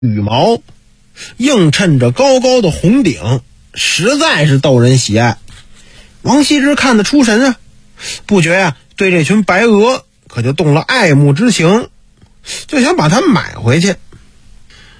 羽毛，映衬着高高的红顶，实在是逗人喜爱。王羲之看得出神啊，不觉啊对这群白鹅可就动了爱慕之情，就想把它买回去。